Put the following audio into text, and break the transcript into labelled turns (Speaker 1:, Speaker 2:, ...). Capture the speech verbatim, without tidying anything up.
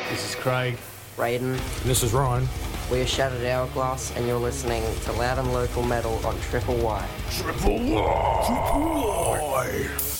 Speaker 1: This is Craig.
Speaker 2: Raiden.
Speaker 3: This is Ryan.
Speaker 2: We are Shattered Hourglass, and you're listening to Loud and Local Metal on Triple Y.
Speaker 3: Triple Y! Triple Y!